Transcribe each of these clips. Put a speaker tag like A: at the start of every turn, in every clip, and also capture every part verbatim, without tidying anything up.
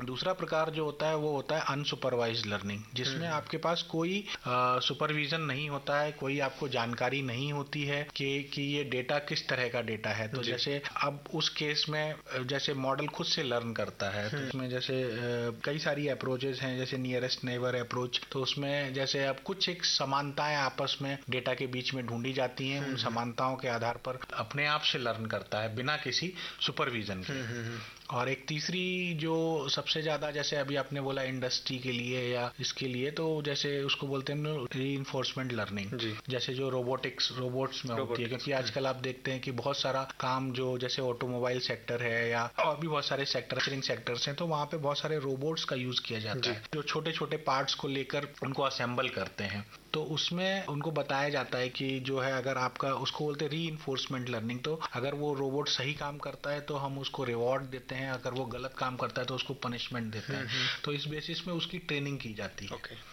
A: दूसरा प्रकार जो होता है वो होता है अनसुपरवाइज्ड लर्निंग, जिसमें आपके पास कोई सुपरविजन नहीं होता है, कोई आपको जानकारी नहीं होती है कि कि ये डेटा किस तरह का डेटा है। तो जैसे अब उस केस में जैसे मॉडल खुद से लर्न करता है, तो उसमें जैसे कई सारी अप्रोचेस हैं, जैसे नियरेस्ट नेबर अप्रोच। तो उसमें जैसे अब कुछ एक समानताएं आपस में डेटा के बीच में ढूंढी जाती हैं, उन समानताओं के आधार पर अपने आप से लर्न करता है बिना किसी सुपरविजन के। और एक तीसरी जो सबसे ज्यादा, जैसे अभी आपने बोला इंडस्ट्री के लिए या इसके लिए, तो जैसे उसको बोलते हैं रीइंफोर्समेंट लर्निंग, जैसे जो रोबोटिक्स रोबोट्स में होती है। क्योंकि आजकल आप देखते हैं कि बहुत सारा काम जो जैसे ऑटोमोबाइल सेक्टर है या और भी बहुत सारे सेक्टर सेक्टर्स हैं, तो वहाँ पे बहुत सारे रोबोट्स का यूज किया जाता है जो छोटे छोटे पार्ट्स को लेकर उनको असेंबल करते हैं। तो उसमें उनको बताया जाता है कि जो है अगर आपका, उसको बोलते हैं रीइंफोर्समेंट लर्निंग, तो अगर वो रोबोट सही काम करता है तो हम उसको रिवॉर्ड देते हैं, अगर वो गलत काम करता है तो उसको पनिशमेंट देते हैं। तो इस बेसिस में उसकी ट्रेनिंग की जाती है। okay.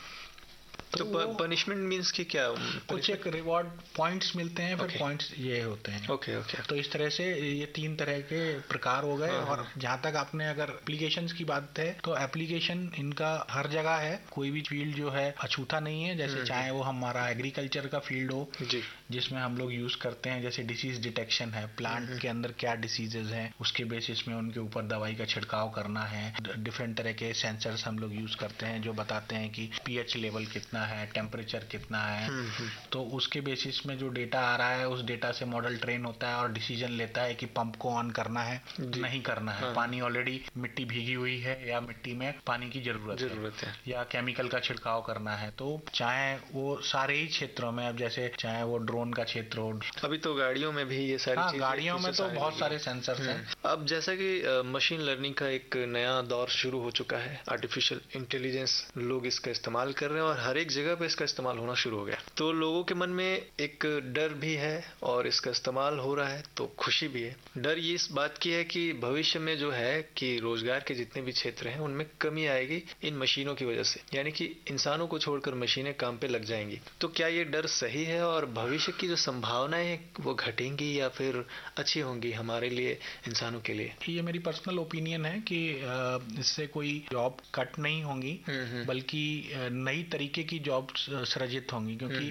B: तो पनिशमेंट मींस कि क्या?
A: कुछ एक रिवॉर्ड पॉइंट्स मिलते हैं, फिर okay. पॉइंट्स ये होते हैं।
B: Okay okay, okay okay.
A: तो इस तरह से ये तीन तरह के प्रकार हो गए। और जहाँ तक आपने अगर एप्लीकेशंस की बात है, तो एप्लीकेशन इनका हर जगह है, कोई भी फील्ड जो है अछूता नहीं है। जैसे चाहे वो हमारा एग्रीकल्चर का फील्ड हो जी, जिसमें हम लोग यूज करते हैं जैसे डिसीज डिटेक्शन है, प्लांट के अंदर क्या डिसीजेज हैं उसके बेसिस में उनके ऊपर दवाई का छिड़काव करना है। डिफरेंट तरह के सेंसर्स हम लोग यूज करते हैं जो बताते हैं कि पीएच लेवल कितना है, टेम्परेचर कितना है। तो उसके बेसिस में जो डेटा आ रहा है, उस डेटा से मॉडल ट्रेन होता है और डिसीजन लेता है कि पंप को ऑन करना है नहीं करना है, हाँ। पानी ऑलरेडी मिट्टी भीगी हुई है या मिट्टी में पानी की जरूरत, जरूरत है, है या केमिकल का छिड़काव करना है। तो चाहे वो सारे ही क्षेत्रों में, अब जैसे चाहे वो ड्रोन का क्षेत्र हो,
B: अभी तो गाड़ियों में भी ये सारी
A: हाँ, गाड़ियों में तो बहुत सारे सेंसर्स हैं।
B: अब जैसा कि मशीन लर्निंग का एक नया दौर शुरू हो चुका है, आर्टिफिशियल इंटेलिजेंस, लोग इसका इस्तेमाल कर रहे हैं और हर एक जगह पे इसका इस्तेमाल होना शुरू हो गया। तो लोगों के मन में एक डर भी है और इसका इस्तेमाल हो रहा है तो खुशी भी है। डर ये इस बात की है कि भविष्य में जो है कि रोजगार के जितने भी क्षेत्र हैं उनमें कमी आएगी इन मशीनों की वजह से, यानी कि इंसानों को छोड़कर मशीनें काम पे लग जाएंगी। तो क्या ये डर सही है और भविष्य की जो संभावनाएं हैं वो घटेंगी या फिर अच्छी होंगी हमारे लिए, इंसानों के लिए?
A: ये मेरी पर्सनल ओपिनियन है कि इससे कोई जॉब कट नहीं होंगी, बल्कि नई तरीके की जॉब सृजित होंगी। क्योंकि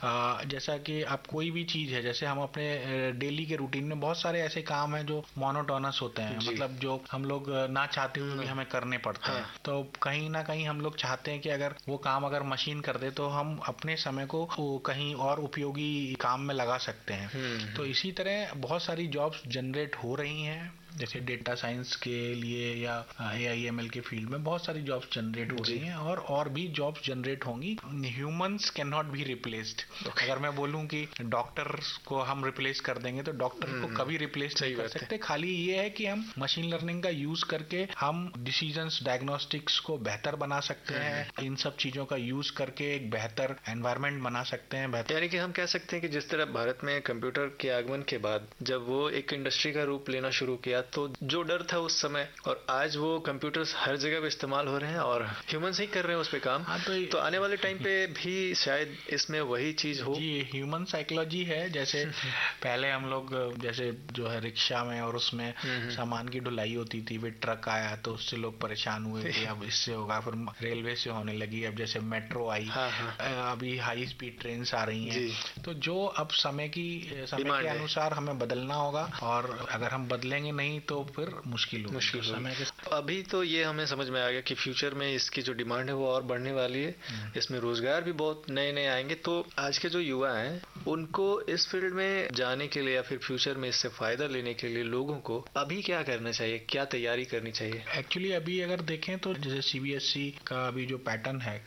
A: जैसा कि आप कोई भी चीज है, जैसे हम अपने डेली के रूटीन में बहुत सारे ऐसे काम हैं जो मोनोटोनस होते हैं, मतलब जो हम लोग ना चाहते हुए भी हमें करने पड़ते हैं। तो कहीं ना कहीं हम लोग चाहते हैं कि अगर वो काम अगर मशीन कर दे तो हम अपने समय को कहीं और उपयोगी काम में लगा सकते हैं। तो इसी तरह बहुत सारी जॉब्स जनरेट हो रही हैं, जैसे डेटा साइंस के लिए या एआईएमएल के फील्ड में बहुत सारी जॉब्स जनरेट हो रही हैं और और भी जॉब्स जनरेट होंगी। Humans can not be replaced. अगर मैं बोलूं कि डॉक्टर को हम रिप्लेस कर देंगे तो डॉक्टर को कभी रिप्लेस नहीं कर सकते। खाली ये है कि हम मशीन लर्निंग का यूज करके हम डिसीजंस, डायग्नोस्टिक्स को बेहतर बना सकते हैं। इन सब चीजों का यूज करके एक बेहतर एनवायरमेंट बना सकते हैं।
B: यानी कि हम कह सकते हैं कि जिस तरह भारत में कंप्यूटर के आगमन के बाद जब वो एक इंडस्ट्री का रूप लेना शुरू किया, तो जो डर था उस समय और आज वो कंप्यूटर्स हर जगह पे इस्तेमाल हो रहे हैं और ह्यूमंस ही कर रहे हैं उस पे काम। हाँ, तो, तो आने वाले टाइम पे भी शायद इसमें वही चीज हो।
A: जी, ह्यूमन साइकोलॉजी है। जैसे पहले हम लोग जैसे जो है रिक्शा में और उसमें सामान की ढुलाई होती थी, फिर ट्रक आया तो उससे लोग परेशान हुए कि अब इससे होगा, फिर रेलवे से होने लगी, अब जैसे मेट्रो आई, हाँ, हाँ। अभी हाई स्पीड ट्रेन आ रही हैं। तो जो अब समय की समय के अनुसार हमें बदलना होगा और अगर हम बदलेंगे नहीं तो फिर मुश्किल होगी।
B: मुश्किल समय के अभी तो ये हमें समझ में आ गया कि फ्यूचर में इसकी जो डिमांड है वो और बढ़ने वाली है, इसमें रोजगार भी बहुत नए नए आएंगे। तो आज के जो युवा हैं उनको इस फील्ड में जाने के लिए या फिर फ्यूचर में इससे फायदा लेने के लिए लोगों को अभी क्या करना चाहिए, क्या तैयारी करनी चाहिए?
A: एक्चुअली अभी अगर देखें तो जैसे सीबीएसई का अभी जो पैटर्न है,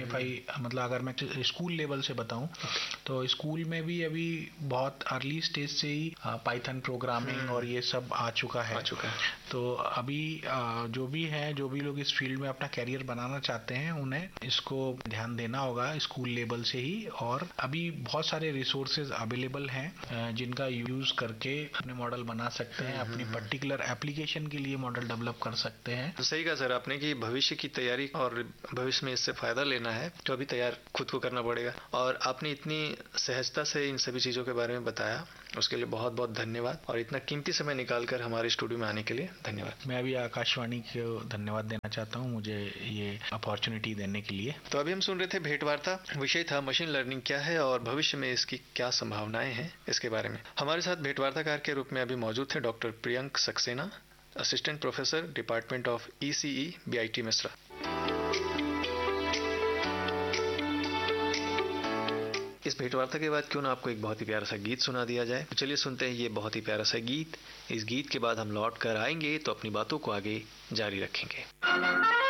A: मतलब अगर मैं स्कूल लेवल से बताऊं तो स्कूल में भी अभी बहुत अर्ली स्टेज से ही पाइथन प्रोग्रामिंग और ये सब आ चुका है। आ चुका है। तो अभी जो भी है, जो भी लोग इस फील्ड में अपना कैरियर बनाना चाहते हैं उन्हें इसको ध्यान देना होगा स्कूल लेवल से ही। और अभी बहुत सारे रिसोर्सेज अवेलेबल हैं जिनका यूज करके अपने मॉडल बना सकते हैं, अपनी पर्टिकुलर एप्लीकेशन के लिए मॉडल डेवलप कर सकते हैं।
B: तो सही कहा सर आपने कि भविष्य की तैयारी और भविष्य में इससे फायदा लेना है तो अभी तैयार खुद को करना पड़ेगा। और आपने इतनी सहजता से इन सभी चीजों के बारे में बताया, उसके लिए बहुत बहुत धन्यवाद और इतना कीमती समय निकाल कर हमारे स्टूडियो में आने के लिए धन्यवाद।
A: मैं अभी आकाशवाणी को धन्यवाद देना चाहता हूँ मुझे ये अपॉर्चुनिटी देने के लिए।
B: तो अभी हम सुन रहे थे भेंट वार्ता, विषय था मशीन लर्निंग क्या है और भविष्य में इसकी क्या संभावनाएं हैं, इसके बारे में हमारे साथ भेंट वार्ताकार के रूप में अभी मौजूद थे doctor Priyank Saxena, assistant professor, department of ECE, BIT Mishra. इस भेंटवार्ता के बाद क्यों ना आपको एक बहुत ही प्यारा सा गीत सुना दिया जाए। तो चलिए सुनते हैं ये बहुत ही प्यारा सा गीत। इस गीत के बाद हम लौट कर आएंगे तो अपनी बातों को आगे जारी रखेंगे।